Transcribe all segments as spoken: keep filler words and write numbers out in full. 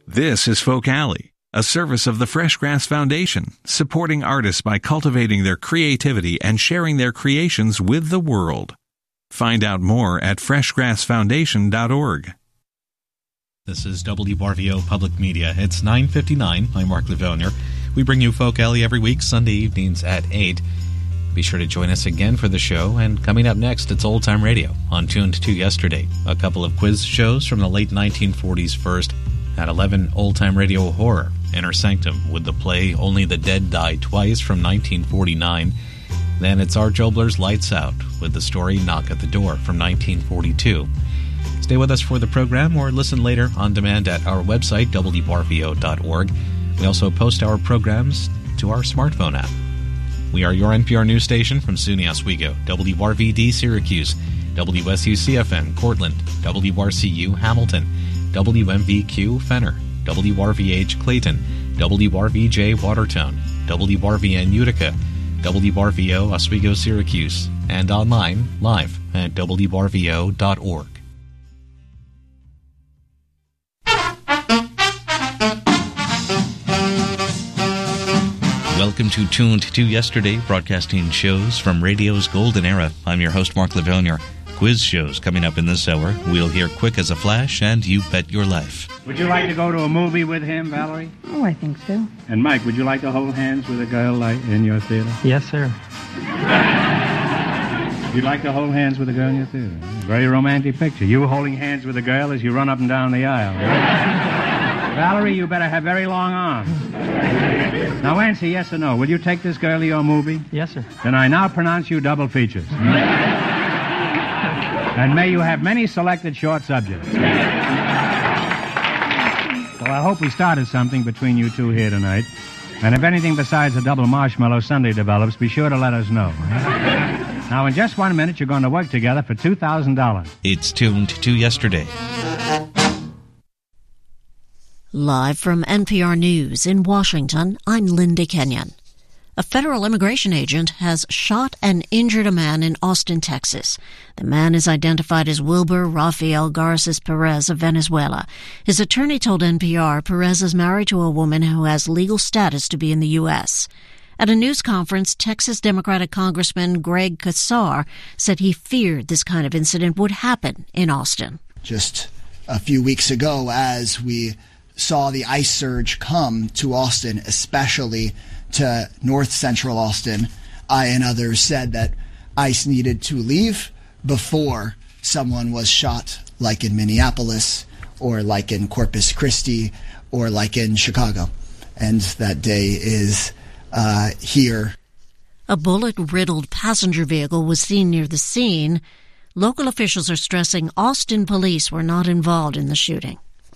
This is Folk Alley, a service of the Fresh Grass Foundation, supporting artists by cultivating their creativity and sharing their creations with the world. Find out more at fresh grass foundation dot org. This is W R V O Public Media. It's nine fifty-nine. I'm Mark Levonier. We bring you Folk Alley every week, Sunday evenings at eight. Be sure to join us again for the show, and coming up next, it's Old Time Radio on Tuned to Yesterday. A couple of quiz shows from the late nineteen forties first. At eleven, Old Time Radio Horror, Inner Sanctum, with the play Only the Dead Die Twice from nineteen forty-nine. Then it's Art Jobler's Lights Out, with the story Knock at the Door from nineteen forty-two. Stay with us for the program or listen later on demand at our website, W R V O dot org. We also post our programs to our smartphone app. We are your N P R news station from SUNY Oswego, W R V D Syracuse, W S U C F N Cortland, W R C U Hamilton, W M V Q Fenner, W R V H Clayton, W R V J Watertown, W R V N Utica, W R V O Oswego Syracuse, and online live at W R V O dot org. Welcome to Tuned to Yesterday, broadcasting shows from radio's golden era. I'm your host, Mark Levonier. Quiz shows coming up in this hour. We'll hear Quick as a Flash and You Bet Your Life. Would you like to go to a movie with him, Valerie? Oh, I think so. And Mike, would you like to hold hands with a girl like in your theater? Yes, sir. You'd like to hold hands with a girl in your theater? Very romantic picture. You holding hands with a girl as you run up and down the aisle. Valerie, you better have very long arms. Now answer yes or no. Will you take this girl to your movie? Yes, sir. Then I now pronounce you double features. And may you have many selected short subjects. So I hope we started something between you two here tonight. And if anything besides a double marshmallow sundae develops, be sure to let us know. Now, in just one minute, you're going to work together for two thousand dollars. It's Tuned to Yesterday. Live from N P R News in Washington, I'm Linda Kenyon. A federal immigration agent has shot and injured a man in Austin, Texas. The man is identified as Wilber Rafael Garces Perez of Venezuela. His attorney told N P R Perez is married to a woman who has legal status to be in the U S. At a news conference, Texas Democratic Congressman Greg Casar said he feared this kind of incident would happen in Austin. Just a few weeks ago, as we saw the ICE surge come to Austin, especially to north central Austin, I and others said that ICE needed to leave before someone was shot, like in Minneapolis or like in Corpus Christi or like in Chicago. And that day is uh, here. A bullet-riddled passenger vehicle was seen near the scene. Local officials are stressing Austin police were not involved in the shooting.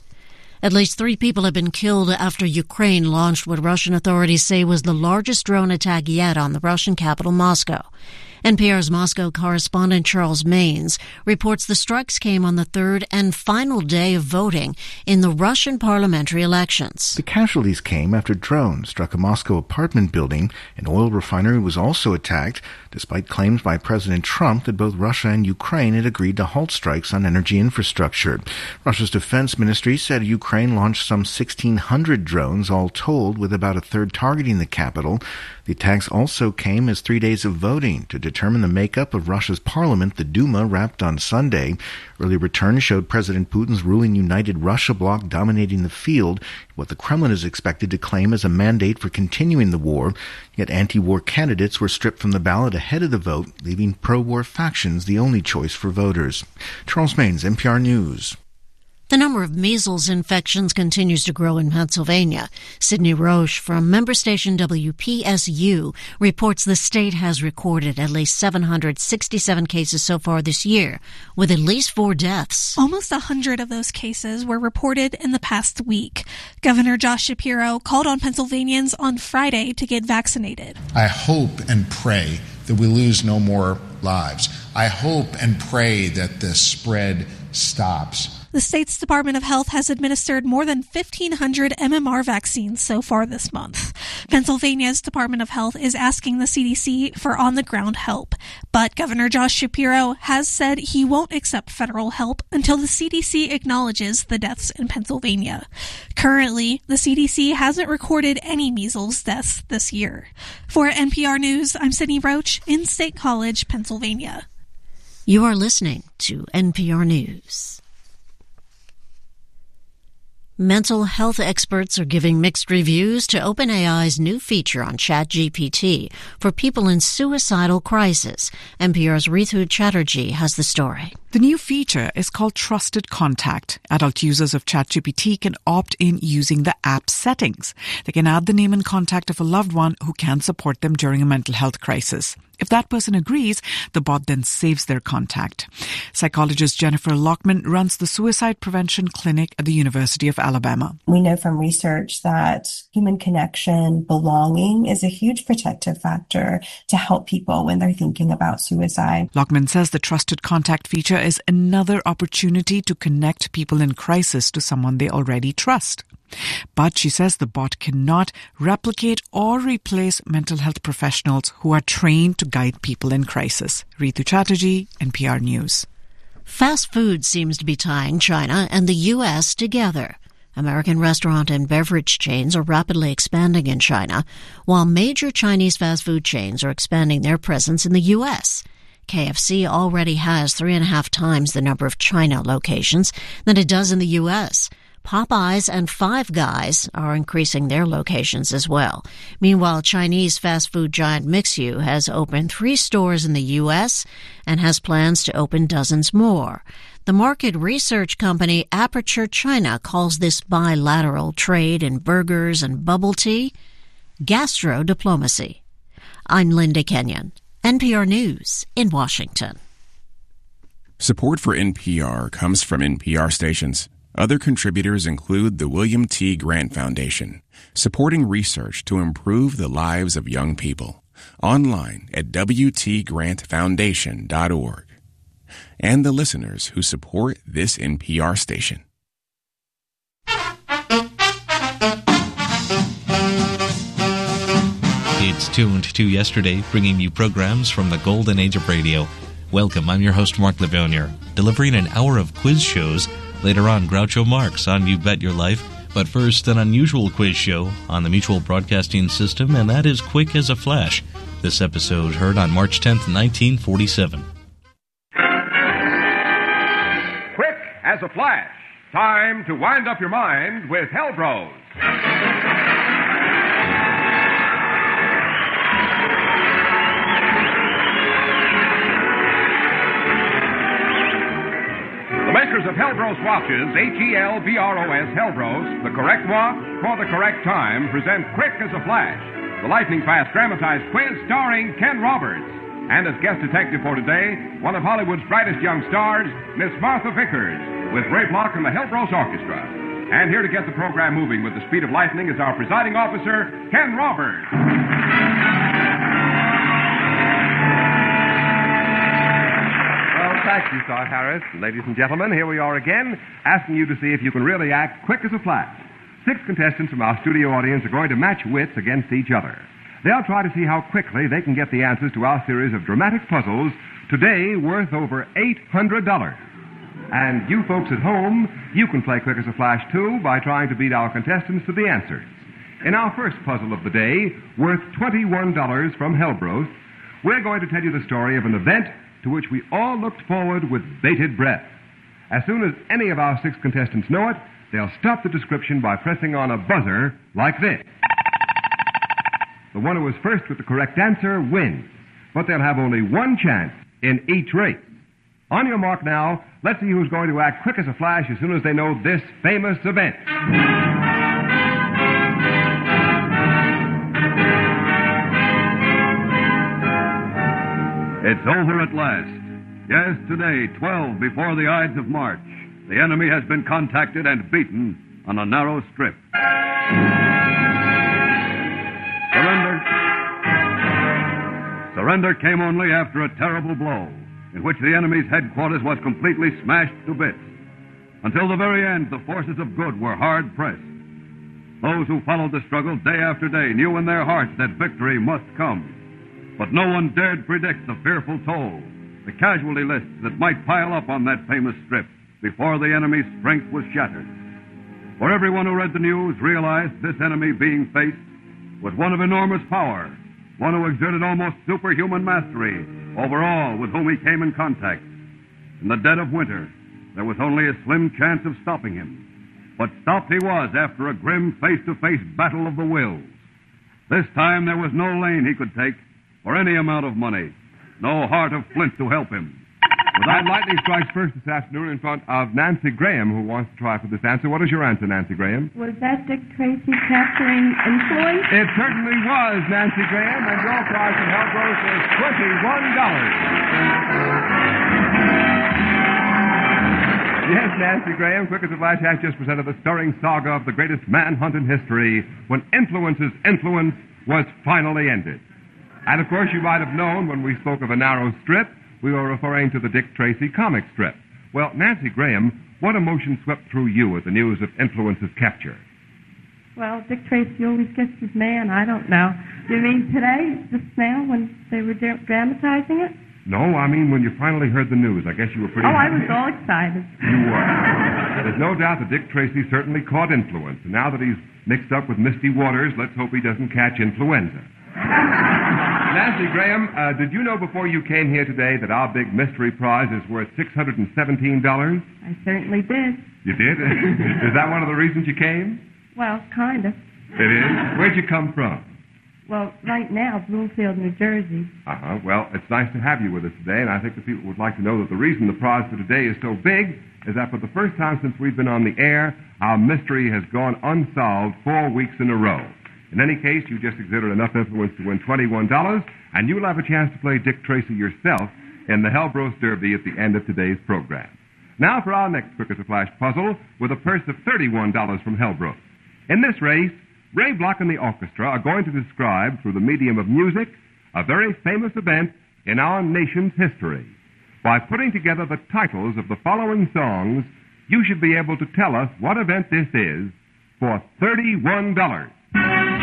At least three people have been killed after Ukraine launched what Russian authorities say was the largest drone attack yet on the Russian capital, Moscow. N P R's Moscow correspondent Charles Maines reports the strikes came on the third and final day of voting in the Russian parliamentary elections. The casualties came after drones struck a Moscow apartment building. An oil refinery was also attacked, despite claims by President Trump that both Russia and Ukraine had agreed to halt strikes on energy infrastructure. Russia's defense ministry said Ukraine launched some sixteen hundred drones, all told, with about a third targeting the capital. The attacks also came as three days of voting to determine the makeup of Russia's parliament, the Duma, wrapped on Sunday. Early returns showed President Putin's ruling United Russia bloc dominating the field, what the Kremlin is expected to claim as a mandate for continuing the war. Yet anti-war candidates were stripped from the ballot ahead of the vote, leaving pro-war factions the only choice for voters. Charles Maines, N P R News. The number of measles infections continues to grow in Pennsylvania. Sidney Roche from member station W P S U reports the state has recorded at least seven hundred sixty-seven cases so far this year, with at least four deaths. Almost one hundred of those cases were reported in the past week. Governor Josh Shapiro called on Pennsylvanians on Friday to get vaccinated. I hope and pray that we lose no more lives. I hope and pray that the spread stops. The state's Department of Health has administered more than fifteen hundred M M R vaccines so far this month. Pennsylvania's Department of Health is asking the C D C for on-the-ground help, but Governor Josh Shapiro has said he won't accept federal help until the C D C acknowledges the deaths in Pennsylvania. Currently, the C D C hasn't recorded any measles deaths this year. For N P R News, I'm Sydney Roach in State College, Pennsylvania. You are listening to N P R News. Mental health experts are giving mixed reviews to OpenAI's new feature on ChatGPT for people in suicidal crisis. N P R's Ritu Chatterjee has the story. The new feature is called Trusted Contact. Adult users of ChatGPT can opt in using the app settings. They can add the name and contact of a loved one who can support them during a mental health crisis. If that person agrees, the bot then saves their contact. Psychologist Jennifer Lockman runs the Suicide Prevention Clinic at the University of Alabama. We know from research that human connection, belonging is a huge protective factor to help people when they're thinking about suicide. Lockman says the Trusted Contact feature is another opportunity to connect people in crisis to someone they already trust. But she says the bot cannot replicate or replace mental health professionals who are trained to guide people in crisis. Ritu Chatterjee, N P R News. Fast food seems to be tying China and the U S together. American restaurant and beverage chains are rapidly expanding in China, while major Chinese fast food chains are expanding their presence in the U S. K F C already has three and a half times the number of China locations than it does in the U S. Popeyes and Five Guys are increasing their locations as well. Meanwhile, Chinese fast food giant Mixu has opened three stores in the U S and has plans to open dozens more. The market research company Aperture China calls this bilateral trade in burgers and bubble tea gastro diplomacy. I'm Linda Kenyon, N P R News in Washington. Support for N P R comes from N P R stations. Other contributors include the William T. Grant Foundation, supporting research to improve the lives of young people. Online at w t grant foundation dot org. And the listeners who support this N P R station. It's tuned to yesterday, bringing you programs from the golden age of radio. Welcome, I'm your host, Mark Levonier, delivering an hour of quiz shows. Later on, Groucho Marx on You Bet Your Life. But first, an unusual quiz show on the Mutual Broadcasting System, and that is Quick as a Flash. This episode heard on March tenth, nineteen forty-seven. Quick as a flash. Time to wind up your mind with Hell Bros. Makers of Hellbros watches, H E L B R O S, Hellbros, the correct watch for the correct time, present Quick as a Flash, the lightning-fast dramatized quiz starring Ken Roberts. And as guest detective for today, one of Hollywood's brightest young stars, Miss Martha Vickers, with Ray Block and the Hellbros Orchestra. And here to get the program moving with the speed of lightning is our presiding officer, Ken Roberts. Thank you, Sir Harris. Ladies and gentlemen, here we are again, asking you to see if you can really act quick as a flash. Six contestants from our studio audience are going to match wits against each other. They'll try to see how quickly they can get the answers to our series of dramatic puzzles, today worth over eight hundred dollars. And you folks at home, you can play quick as a flash, too, by trying to beat our contestants to the answers. In our first puzzle of the day, worth twenty-one dollars from Hellbros, we're going to tell you the story of an event to which we all looked forward with bated breath. As soon as any of our six contestants know it, they'll stop the description by pressing on a buzzer like this. The one who is first with the correct answer wins, but they'll have only one chance in each race. On your mark now, let's see who's going to act quick as a flash as soon as they know this famous event. It's over at last. Yes, today, twelve before the Ides of March, the enemy has been contacted and beaten on a narrow strip. Surrender. Surrender came only after a terrible blow, in which the enemy's headquarters was completely smashed to bits. Until the very end, the forces of good were hard-pressed. Those who followed the struggle day after day knew in their hearts that victory must come. But no one dared predict the fearful toll, the casualty lists that might pile up on that famous strip before the enemy's strength was shattered. For everyone who read the news realized this enemy being faced was one of enormous power, one who exerted almost superhuman mastery over all with whom he came in contact. In the dead of winter, there was only a slim chance of stopping him. But stopped he was after a grim face-to-face battle of the wills. This time there was no lane he could take for any amount of money, no heart of flint to help him. Well, that lightning strikes first this afternoon in front of Nancy Graham, who wants to try for this answer. What is your answer, Nancy Graham? Was that Dick Tracy capturing influence? It certainly was, Nancy Graham, and your prize from Hellbros is twenty-one dollars. Yes, Nancy Graham, Quick as a Flash has just presented the stirring saga of the greatest manhunt in history when influence's influence was finally ended. And, of course, you might have known when we spoke of a narrow strip, we were referring to the Dick Tracy comic strip. Well, Nancy Graham, what emotion swept through you at the news of influence's capture? Well, Dick Tracy always gets his man. I don't know. You mean today, just now, when they were dramatizing it? No, I mean when you finally heard the news. I guess you were pretty... Oh, I was all excited. You were. There's no doubt that Dick Tracy certainly caught influence. And now that he's mixed up with Misty Waters, let's hope he doesn't catch influenza. Nancy Graham, uh, did you know before you came here today that our big mystery prize is worth six hundred seventeen dollars? I certainly did. You did? Is that one of the reasons you came? Well, kind of. It is? Where'd you come from? Well, right now, Bloomfield, New Jersey. Uh-huh. Well, it's nice to have you with us today, and I think the people would like to know that the reason the prize for today is so big is that for the first time since we've been on the air, our mystery has gone unsolved four weeks in a row. In any case, you just exerted enough influence to win twenty-one dollars, and you'll have a chance to play Dick Tracy yourself in the Hellbros Derby at the end of today's program. Now for our next Quick as a Flash puzzle with a purse of thirty-one dollars from Hellbros. In this race, Ray Block and the orchestra are going to describe, through the medium of music, a very famous event in our nation's history. By putting together the titles of the following songs, you should be able to tell us what event this is for thirty-one dollars.